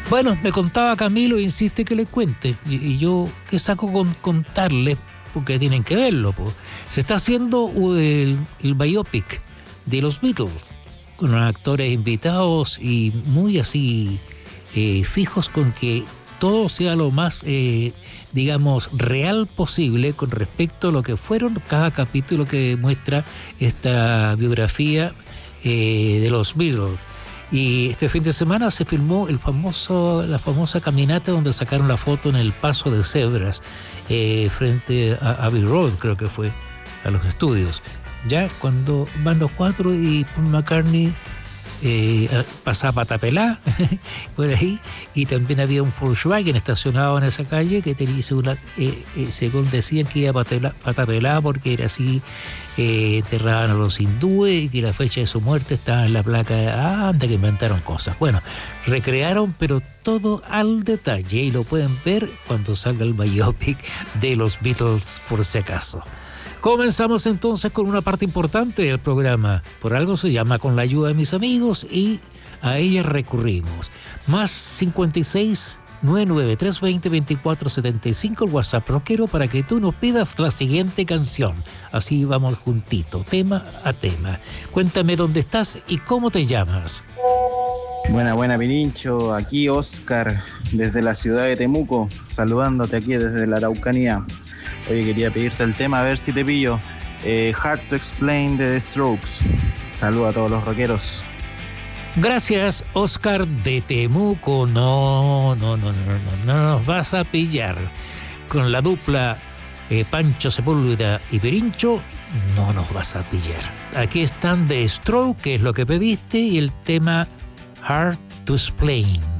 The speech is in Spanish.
Bueno, me contaba Camilo, insiste que le cuente. Y yo, ¿qué saco con contarles? Porque tienen que verlo, po. Se está haciendo el biopic de los Beatles, con actores invitados y muy así fijos con que todo sea lo más, digamos, real posible con respecto a lo que fueron cada capítulo que muestra esta biografía de los Beatles. Y este fin de semana se filmó la famosa caminata donde sacaron la foto en el paso de cebras frente a Abbey Road, creo que fue, a los estudios. Ya cuando van los cuatro y Paul McCartney pasaba patapelá por ahí, y también había un Volkswagen estacionado en esa calle que tenía, según decían, que iba patapelá porque era así, enterraban a los hindúes y que la fecha de su muerte estaba en la placa. Anda, que inventaron cosas. Bueno, recrearon, pero todo al detalle, y lo pueden ver cuando salga el biopic de los Beatles, por si acaso. Comenzamos entonces con una parte importante del programa. Por algo se llama Con la ayuda de mis amigos, y a ella recurrimos. Más 56 99 320 2475, el WhatsApp rockero, para que tú nos pidas la siguiente canción. Así vamos juntito, tema a tema. Cuéntame dónde estás y cómo te llamas. Buena, Pirincho. Aquí Oscar, desde la ciudad de Temuco, saludándote aquí desde la Araucanía. Oye, quería pedirte el tema, a ver si te pillo. Hard to Explain de The Strokes. Saludos a todos los rockeros. Gracias, Oscar de Temuco. No nos vas a pillar. Con la dupla Pancho Sepúlveda y Pirincho, no nos vas a pillar. Aquí están The Strokes, que es lo que pediste, y el tema Hard to Explain.